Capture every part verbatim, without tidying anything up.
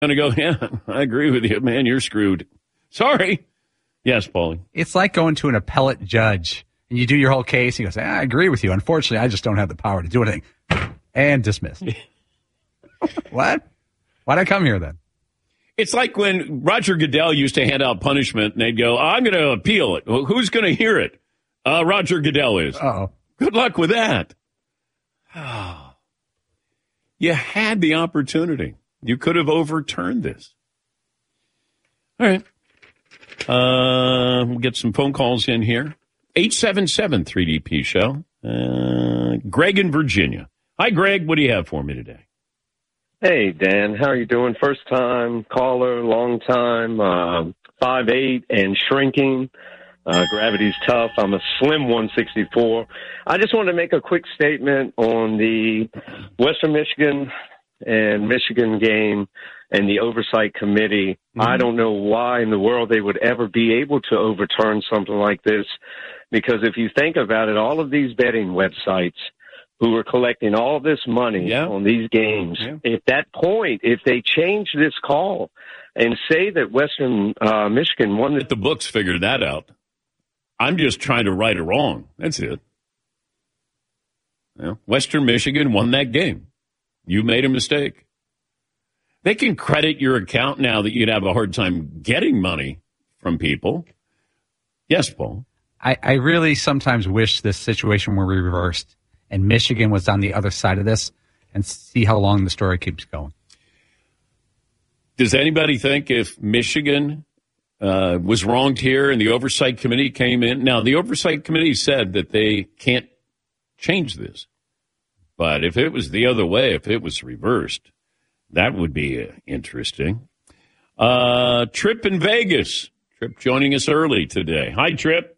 going to go, yeah, I agree with you, man. You're screwed. Sorry. Yes, Paulie. It's like going to an appellate judge and you do your whole case. And he goes, ah, I agree with you. Unfortunately, I just don't have the power to do anything. And dismissed. What? Why'd I come here then? It's like when Roger Goodell used to hand out punishment and they'd go, I'm going to appeal it. Well, who's going to hear it? Uh, Roger Goodell is. Uh-oh. Good luck with that. You had the opportunity. You could have overturned this. All right. Uh, we'll get some phone calls in here. eight seven seven three D P show. Uh, Greg in Virginia. Hi, Greg. What do you have for me today? Hey, Dan. How are you doing? First time caller, long time, uh, five eight and shrinking. Uh, gravity's tough. I'm a slim one sixty-four. I just wanted to make a quick statement on the Western Michigan and Michigan game and the oversight committee. Mm-hmm. I don't know why in the world they would ever be able to overturn something like this, because if you think about it, all of these betting websites who are collecting all this money yeah. on these games, yeah. at that point, if they change this call and say that Western uh, Michigan won the... The books figured that out. I'm just trying to right it wrong. That's it. Yeah. Western Michigan won that game. You made a mistake. They can credit your account now that you'd have a hard time getting money from people. Yes, Paul. I, I really sometimes wish this situation were reversed and Michigan was on the other side of this and see how long the story keeps going. Does anybody think if Michigan uh, was wronged here and the oversight committee came in? Now, the oversight committee said that they can't change this. But if it was the other way, if it was reversed, that would be uh, interesting. Uh, Trip in Vegas. Trip joining us early today. Hi, Trip.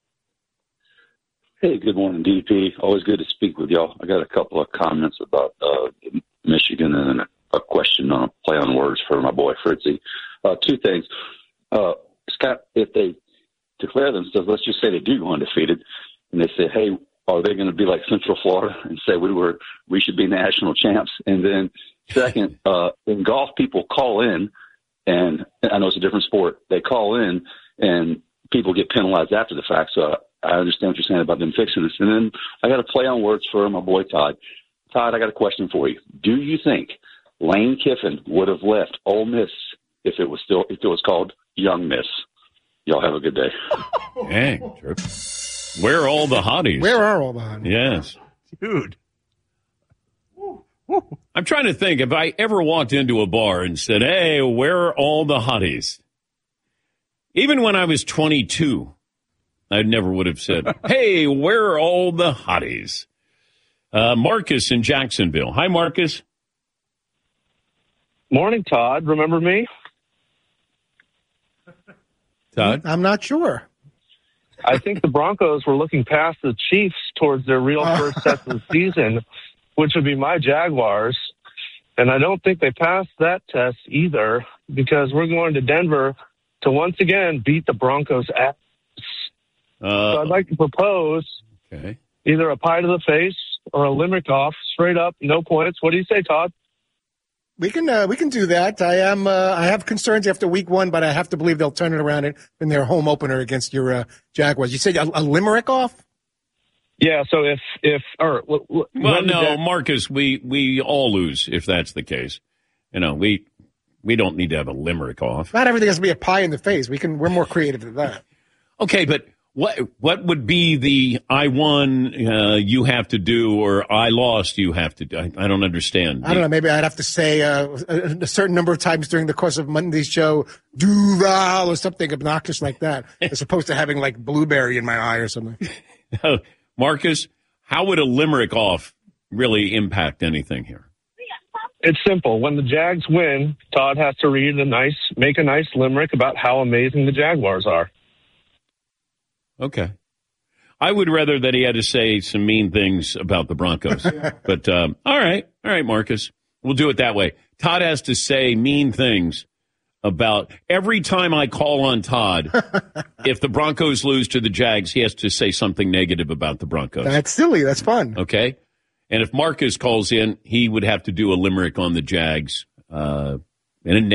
Hey, good morning, D P. Always good to speak with y'all. I got a couple of comments about uh, Michigan and a question on a play on words for my boy Fritzy. Uh, two things. Uh, Scott, if they declare themselves, let's just say they do go undefeated, and they say, hey, are they going to be like Central Florida and say we were we should be national champs? And then second, uh, in golf, people call in, and I know it's a different sport. They call in, and people get penalized after the fact. So I understand what you're saying about them fixing this. And then I got a play on words for my boy Todd. Todd, I got a question for you. Do you think Lane Kiffin would have left Ole Miss if it was still if it was called Young Miss? Y'all have a good day. Dang, Trip. Where are all the hotties? Where are all the hotties? Yes. Dude. I'm trying to think if I ever walked into a bar and said, hey, where are all the hotties? Even when I was twenty-two, I never would have said, hey, where are all the hotties? Uh, Marcus in Jacksonville. Hi, Marcus. Morning, Todd. Remember me? Todd? I'm not sure. I think the Broncos were looking past the Chiefs towards their real first set of the season, which would be my Jaguars. And I don't think they passed that test either, because we're going to Denver to once again beat the Broncos' ass. Uh, so I'd like to propose okay. either a pie to the face or a limerick off, straight up, no points. What do you say, Todd? We can uh, we can do that. I am uh, I have concerns after week one, but I have to believe they'll turn it around in, in their home opener against your uh, Jaguars. You said a, a limerick off? Yeah. So if if or well, no, Jag- Marcus, we we all lose if that's the case. You know, we we don't need to have a limerick off. Not everything has to be a pie in the face. We can we're more creative than that. Okay, but what what would be the I won, uh, you have to do, or I lost, you have to do? I, I don't understand. I don't know. Maybe I'd have to say uh, a, a certain number of times during the course of Monday's show, Duval, or something obnoxious like that, as opposed to having like blueberry in my eye or something. Marcus, how would a limerick off really impact anything here? It's simple. When the Jags win, Todd has to read a nice, make a nice limerick about how amazing the Jaguars are. Okay. I would rather that he had to say some mean things about the Broncos. But, um, all right. All right, Marcus. We'll do it that way. Todd has to say mean things about every time I call on Todd. If the Broncos lose to the Jags, he has to say something negative about the Broncos. That's silly. That's fun. Okay. And if Marcus calls in, he would have to do a limerick on the Jags uh, in a